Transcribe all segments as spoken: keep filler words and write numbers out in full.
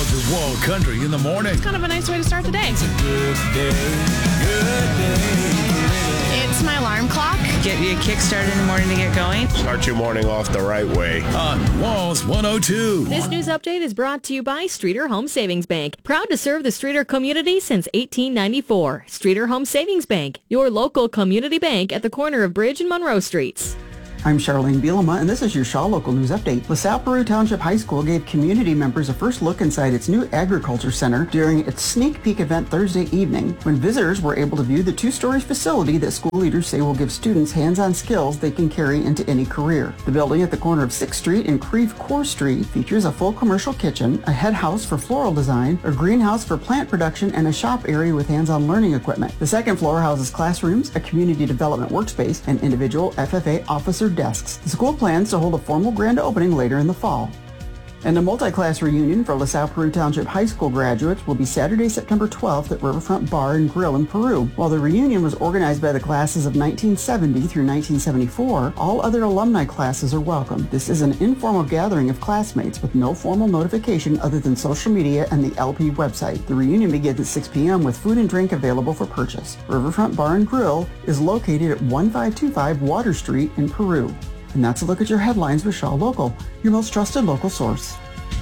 to Wall Country in the morning. It's kind of a nice way to start the day. It's a good day, good day. It's my alarm clock. Get you a kickstart in the morning to get going. Start your morning off the right way. On Walls one oh two. This news update is brought to you by Streeter Home Savings Bank. Proud to serve the Streeter community since eighteen ninety-four. Streeter Home Savings Bank, your local community bank at the corner of Bridge and Monroe Streets. I'm Charlene Bielema, and this is your Shaw Local News Update. LaSalle Peru Township High School gave community members a first look inside its new Agriculture Center during its sneak peek event Thursday evening, when visitors were able to view the two-story facility that school leaders say will give students hands-on skills they can carry into any career. The building at the corner of sixth Street and Creve Coeur Street features a full commercial kitchen, a head house for floral design, a greenhouse for plant production, and a shop area with hands-on learning equipment. The second floor houses classrooms, a community development workspace, and individual F F A officer desks. The school plans to hold a formal grand opening later in the fall. And a multi-class reunion for LaSalle Peru Township High School graduates will be Saturday, September twelfth at Riverfront Bar and Grill in Peru. While the reunion was organized by the classes of nineteen seventy through nineteen seventy-four, all other alumni classes are welcome. This is an informal gathering of classmates with no formal notification other than social media and the L P website. The reunion begins at six p.m. with food and drink available for purchase. Riverfront Bar and Grill is located at one five two five Water Street in Peru. And that's a look at your headlines with Shaw Local, your most trusted local source.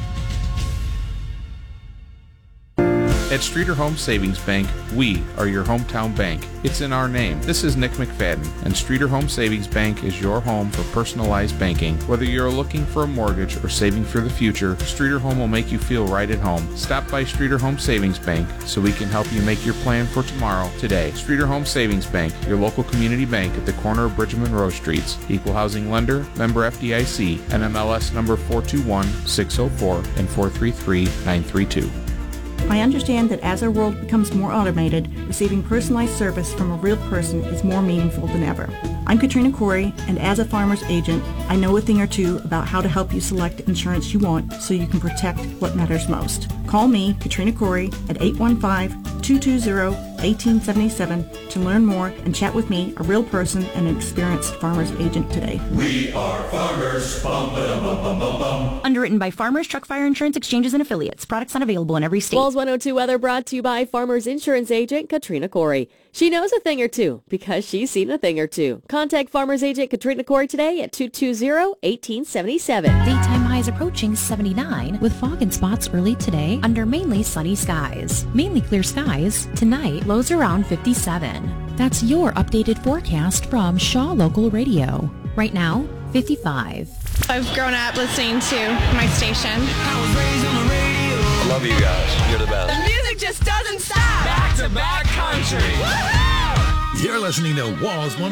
At Streeter Home Savings Bank, we are your hometown bank. It's in our name. This is Nick McFadden, and Streeter Home Savings Bank is your home for personalized banking. Whether you're looking for a mortgage or saving for the future, Streeter Home will make you feel right at home. Stop by Streeter Home Savings Bank so we can help you make your plan for tomorrow today. Streeter Home Savings Bank, your local community bank at the corner of Bridge and Monroe Streets. Equal housing lender, member F D I C, N M L S number four two one six zero four and four three three nine three two. I understand that as our world becomes more automated, receiving personalized service from a real person is more meaningful than ever. I'm Katrina Corey, and as a farmer's agent, I know a thing or two about how to help you select insurance you want so you can protect what matters most. Call me, Katrina Corey, at eight one five, two two zero, one eight seven seven to learn more and chat with me, a real person and an experienced farmer's agent today. We are farmers. Bum, ba-dum, bum, bum, bum, bum. Underwritten by Farmers Truck Fire Insurance Exchanges and Affiliates. Products not available in every state. Walls one oh two weather brought to you by Farmers Insurance Agent Katrina Corey. She knows a thing or two because she's seen a thing or two. Contact Farmers Agent Katrina Corey today at two two zero, one eight seven seven. Daytime highs approaching seventy-nine with fog and spots early today under mainly sunny skies. Mainly clear skies. Tonight, lows around fifty-seven. That's your updated forecast from Shaw Local Radio. Right now, fifty-five. I've grown up listening to my station. I was raised on the radio. I love you guys. You're the best. The music just doesn't stop. Back to back country. You're listening to Walls one oh two.